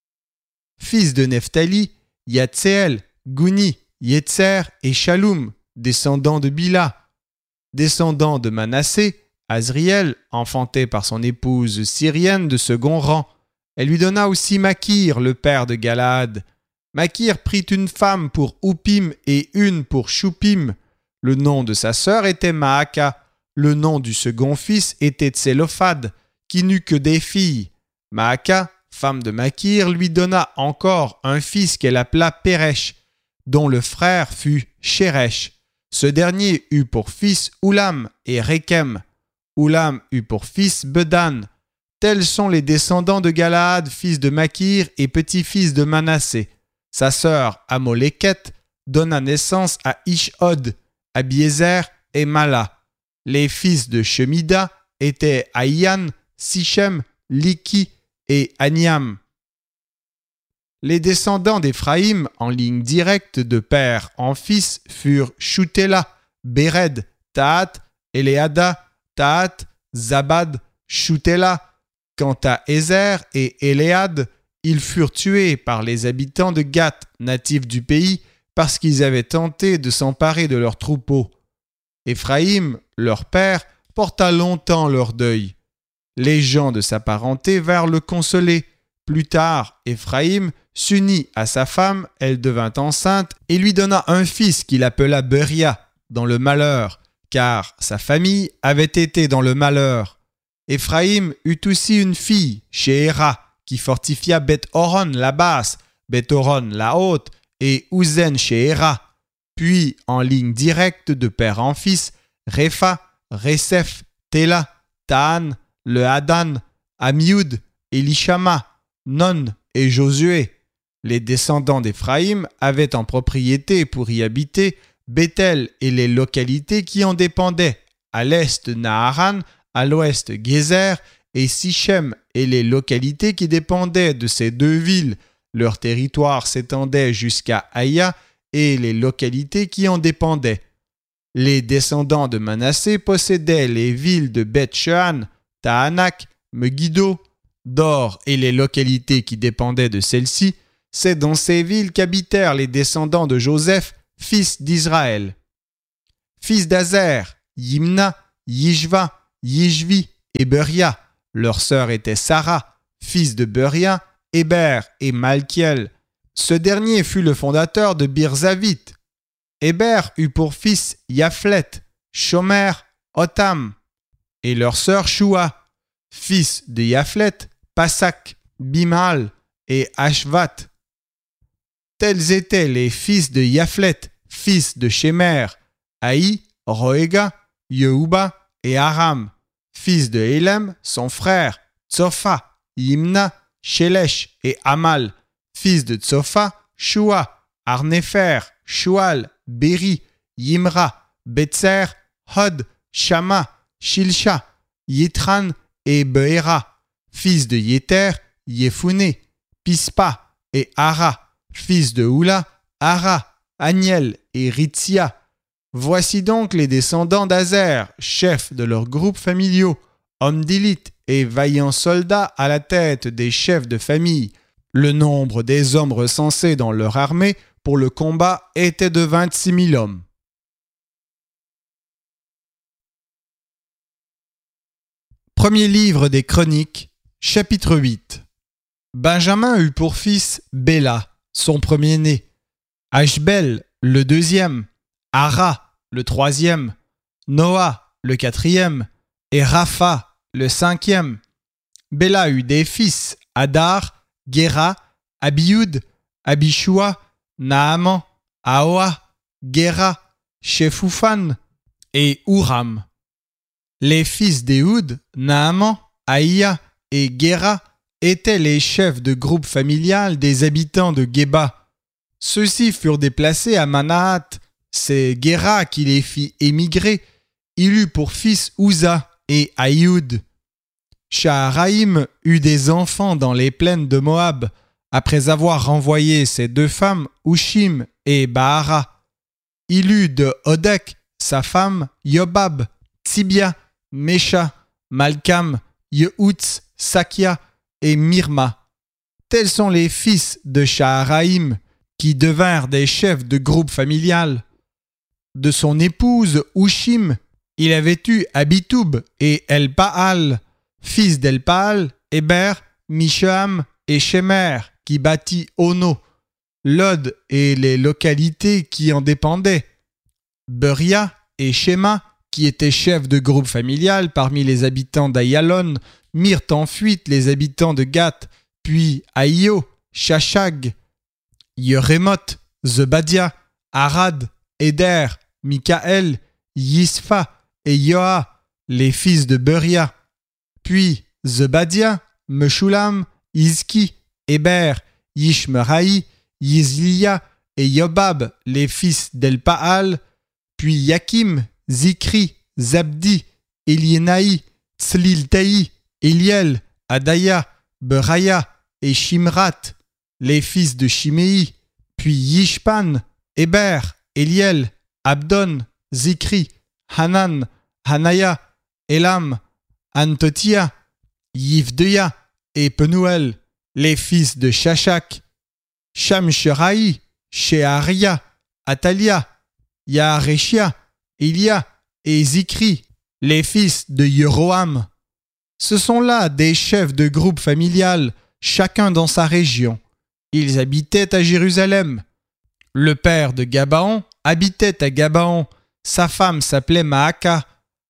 Fils de Nephtali, Yatseel, Guni, Yetzer et Shalum, descendants de Bila. Descendants de Manassé, Azriel, enfanté par son épouse syrienne de second rang. Elle lui donna aussi Makir, le père de Galaad. Makir prit une femme pour Hupim et une pour Shupim. Le nom de sa sœur était Maaka. Le nom du second fils était Tselophad, qui n'eut que des filles. Maaka, femme de Makir, lui donna encore un fils qu'elle appela Péresh, dont le frère fut Sheresh. Ce dernier eut pour fils Oulam et Rekem. Oulam eut pour fils Bedan. Tels sont les descendants de Galaad, fils de Makir et petit-fils de Manassé. Sa sœur Amoléket donna naissance à Ishod, Abiezer et Mala. Les fils de Shemida étaient Aïan, Sichem, Liki et Aniam. Les descendants d'Éphraïm, en ligne directe de père en fils, furent Shutela, Béred, Tahat, Éléada, Tahat, Zabad, Shutela. Quant à Ézer et Éléad, ils furent tués par les habitants de Gath, natifs du pays, parce qu'ils avaient tenté de s'emparer de leurs troupeaux. Éphraïm, leur père, porta longtemps leur deuil. Les gens de sa parenté vinrent le consoler. Plus tard, Éphraïm s'unit à sa femme, elle devint enceinte et lui donna un fils qu'il appela Beria, dans le malheur, car sa famille avait été dans le malheur. Éphraïm eut aussi une fille, Shehéra, qui fortifia Beth-Horon la basse, Beth-Horon la haute et Uzen Shehéra. Puis, en ligne directe de père en fils, Répha, Récef, Téla, Tahan, le Hadan, Amiud, Elishama, Non et Josué. Les descendants d'Éphraïm avaient en propriété pour y habiter Béthel et les localités qui en dépendaient, à l'est Naharan, à l'ouest Gézer et Sichem et les localités qui dépendaient de ces deux villes. Leur territoire s'étendait jusqu'à Aïa et les localités qui en dépendaient. Les descendants de Manassé possédaient les villes de Beth-Shean, Tahanak, Megiddo, Dor et les localités qui dépendaient de celles-ci. C'est dans ces villes qu'habitèrent les descendants de Joseph, fils d'Israël. Fils d'Azer, Yimna, Yishva, Yishvi et Beria. Leur sœur était Sarah, fils de Beria, Héber et Malkiel. Ce dernier fut le fondateur de Birzavit. Héber eut pour fils Yaphlet, Shomer, Otam, et leur sœur Shua, fils de Yaphlet, Pasak, Bimal et Ashvat. Tels étaient les fils de Yaphlet, fils de Shemer, Haï, Roéga, Yehuba et Aram, fils de Hélem, son frère, Tsopha, Yimna, Shelesh et Amal, fils de Tsofa, Shua, Arnéfer, Shual, Béri, Yimra, Betser, Hod, Shama, Shilsha, Yitran et Beera, fils de Yéter, Yefouné, Pispa et Ara, fils de Hula, Ara, Aniel et Ritsia. Voici donc les descendants d'Azer, chefs de leurs groupes familiaux, hommes d'élite et vaillants soldats à la tête des chefs de famille. Le nombre des hommes recensés dans leur armée pour le combat était de vingt-six mille hommes. Premier livre des Chroniques, chapitre huit. Benjamin eut pour fils Béla, son premier-né, Ashbel, le deuxième, Ara, le troisième, Noah, le quatrième, et Rapha, le cinquième. Béla eut des fils, Adar, Géra, Abioud, Abishua, Naaman, Ahoa, Géra, Shephufan et Huram. Les fils d'Éhoud, Naaman, Aïa et Géra étaient les chefs de groupe familial des habitants de Géba. Ceux-ci furent déplacés à Manahat. C'est Géra qui les fit émigrer. Il eut pour fils Uza et Aïoud. Shaharaïm eut des enfants dans les plaines de Moab, après avoir renvoyé ses deux femmes, Ushim et Bahara. Il eut de Odek, sa femme, Yobab, Tsibia, Mesha, Malkam, Yehoutz, Sakia et Mirma. Tels sont les fils de Shaharaïm, qui devinrent des chefs de groupe familial. De son épouse Ushim, il avait eu Abitoub et Elpaal, fils d'Elpaal, Héber, Misham et Shemer, qui bâtit Ono, Lod et les localités qui en dépendaient, Beria et Shema, qui étaient chefs de groupe familial parmi les habitants d'Ayalon, mirent en fuite les habitants de Gath, puis Aïo, Shashag, Yerémoth, Zebadia, Arad, Éder, Mikaël, Yisfa et Yoa, les fils de Beria. Puis Zebadia, Meshulam, Izki, Héber, Yishmeraï, Yizlia et Yobab, les fils d'Elpaal. Puis Yakim, Zikri, Zabdi, Eliénaï, Tzliltaï, Eliel, Adaya, Beraya et Shimrat, les fils de Shiméi. Puis Yishpan, Héber, Eliel, Abdon, Zikri, Hanan, Hanaya, Elam, Antotia, Yivdeya et Penuel, les fils de Shashak. Shamsheraï, Sheharia, Atalia, Yahareshia, Ilia et Zikri, les fils de Yeroham. Ce sont là des chefs de groupe familial, chacun dans sa région. Ils habitaient à Jérusalem. Le père de Gabaon habitait à Gabaon. Sa femme s'appelait Maaka.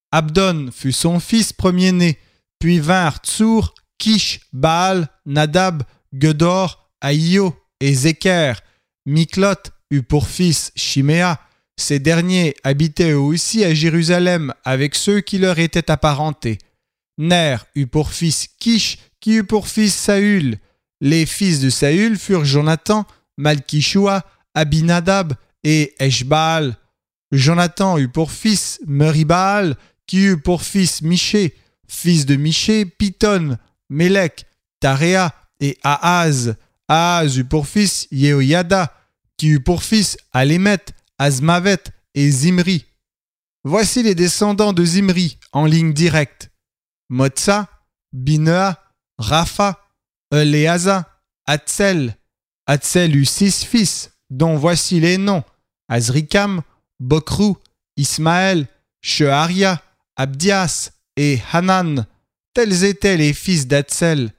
Abdon fut son fils premier-né. Puis vinrent Tsour, Kish, Baal, Nadab, Gedor, Aïo et Zéker. Miklot eut pour fils Shiméa. Ces derniers habitaient eux aussi à Jérusalem avec ceux qui leur étaient apparentés. Ner eut pour fils Kish, qui eut pour fils Saül. Les fils de Saül furent Jonathan, Malkishua, Abinadab et Eshbaal. Jonathan eut pour fils Meribaal, qui eut pour fils Miché, fils de Miché, Piton, Mélec, Taréa et Ahaz. Ahaz eut pour fils Yehoyada, qui eut pour fils Alémet, Azmavet et Zimri. Voici les descendants de Zimri en ligne directe. Motsa, Binea, Rapha, Eleaza, Atzel. Atzel eut six fils, dont voici les noms: Azrikam, Bokrou, Ismaël, Sheharia, Abdias et Hanan. Tels étaient les fils d'Atzel.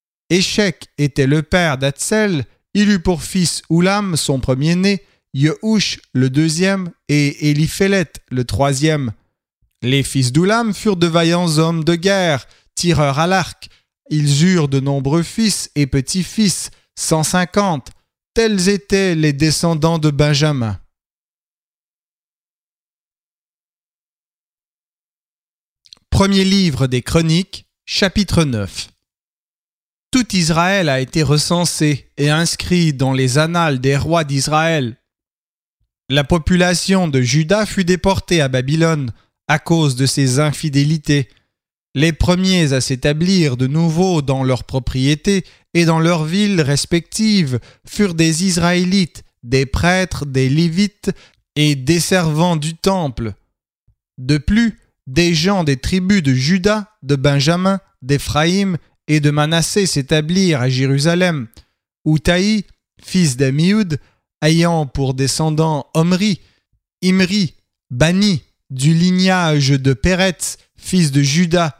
Échec était le père d'Atzel. Il eut pour fils Oulam, son premier-né, Yehush, le deuxième, et Éliphélet, le troisième. Les fils d'Oulam furent de vaillants hommes de guerre, tireurs à l'arc. Ils eurent de nombreux fils et petits-fils, cent cinquante. Tels étaient les descendants de Benjamin. Premier livre des Chroniques, chapitre neuf. tout Israël a été recensé et inscrit dans les annales des rois d'Israël. La population de Juda fut déportée à Babylone à cause de ses infidélités. Les premiers à s'établir de nouveau dans leurs propriétés et dans leurs villes respectives furent des Israélites, des prêtres, des Lévites et des servants du temple. De plus, des gens des tribus de Juda, de Benjamin, d'Éphraïm et de Manassé s'établirent à Jérusalem. Outaï, fils d'Amioud, ayant pour descendant Omri, Imri, Bani, du lignage de Péretz, fils de Juda.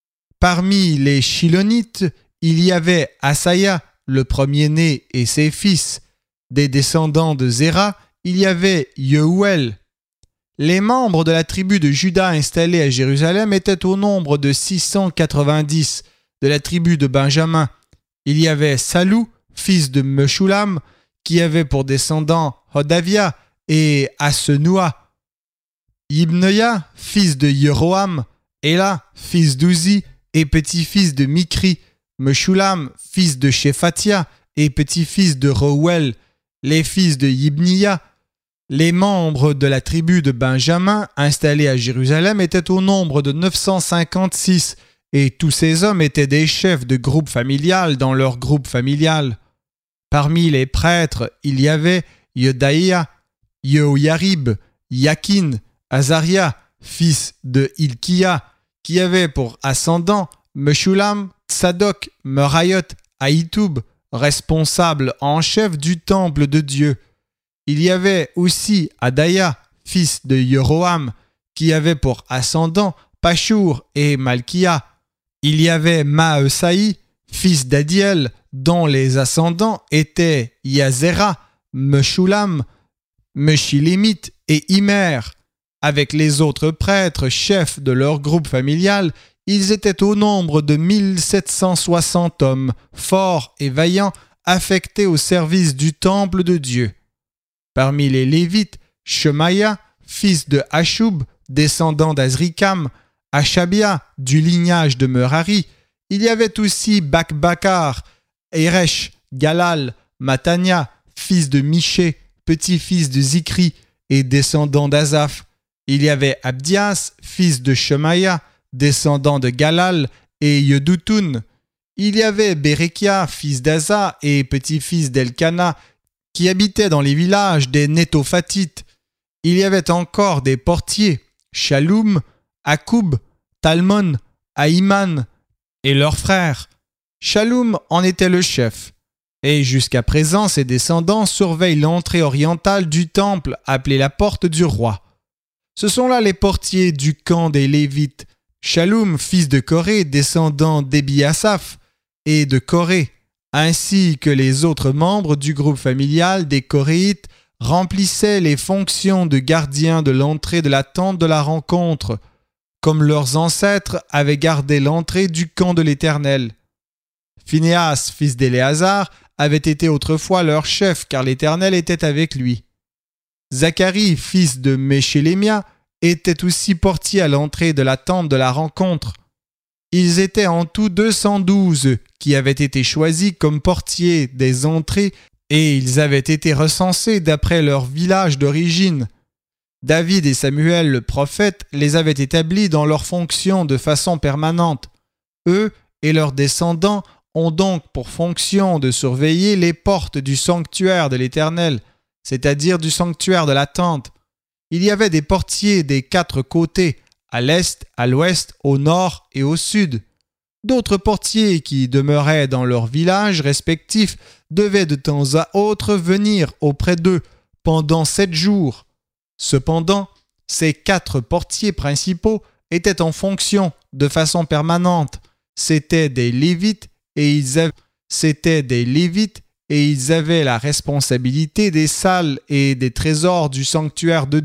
Parmi les Shilonites, il y avait Asaya, le premier-né, et ses fils. Des descendants de Zéra, il y avait Yeuel. Les membres de la tribu de Juda installés à Jérusalem étaient au nombre de six cent quatre-vingt-dix. De la tribu de Benjamin, il y avait Salou, fils de Meshulam, qui avait pour descendant Hodavia et Asenoua. Ibnoya, fils de Yeroham, Ela, fils d'Uzi et petit-fils de Mikri, Meshulam, fils de Shephatia et petit-fils de Reuel, les fils de Yibnia. Les membres de la tribu de Benjamin installés à Jérusalem étaient au nombre de neuf cent cinquante-six, et tous ces hommes étaient des chefs de groupe familial dans leur groupe familial. Parmi les prêtres, il y avait Yedaïa, Yehoyarib, Yakin, Azaria, fils de Hilkia, qui avait pour ascendant Meshulam, Tsadok, Merayot, Ahitoub, responsable en chef du temple de Dieu. Il y avait aussi Adaya, fils de Yeroham, qui avait pour ascendant Pashur et Malkia. Il y avait Maasaï, fils d'Adiel, dont les ascendants étaient Yazera, Meshulam, Meshilémite et Immer. Avec les autres prêtres, chefs de leur groupe familial, ils étaient au nombre de mille sept cent soixante hommes, forts et vaillants, affectés au service du temple de Dieu. Parmi les Lévites, Shemaïa, fils de Hashub, descendant d'Azrikam, Achabia, du lignage de Merari, il y avait aussi Bakbakar, Eresh, Galal, Matania, fils de Miché, petit-fils de Zikri et descendant d'Azaph. Il y avait Abdias, fils de Shemaïa, descendant de Galal et Yeduthun. Il y avait Bérekia, fils d'Aza et petit-fils d'Elkana, qui habitaient dans les villages des Nétophatites. Il y avait encore des portiers, Shaloum, Akoub, Talmon, Aïman et leurs frères. Shaloum en était le chef. Et jusqu'à présent, ses descendants surveillent l'entrée orientale du temple appelée la porte du roi. Ce sont là les portiers du camp des Lévites. Shaloum, fils de Coré, descendant d'Ebiasaph et de Coré, ainsi que les autres membres du groupe familial des Coréites, remplissaient les fonctions de gardiens de l'entrée de la tente de la rencontre, comme leurs ancêtres avaient gardé l'entrée du camp de l'Éternel. Phinéas, fils d'Éléazar, avait été autrefois leur chef, car l'Éternel était avec lui. Zacharie, fils de Méchélémia, était aussi portier à l'entrée de la tente de la rencontre. Ils étaient en tout deux cent douze qui avaient été choisis comme portiers des entrées et ils avaient été recensés d'après leur village d'origine. David et Samuel le prophète les avaient établis dans leurs fonctions de façon permanente. Eux et leurs descendants ont donc pour fonction de surveiller les portes du sanctuaire de l'Éternel, c'est-à-dire du sanctuaire de la tente. Il y avait des portiers des quatre côtés, à l'est, à l'ouest, au nord et au sud. D'autres portiers qui demeuraient dans leurs villages respectifs devaient de temps à autre venir auprès d'eux pendant sept jours. Cependant, ces quatre portiers principaux étaient en fonction de façon permanente. C'étaient des Lévites et ils avaient, c'étaient des Lévites et ils avaient la responsabilité des salles et des trésors du sanctuaire de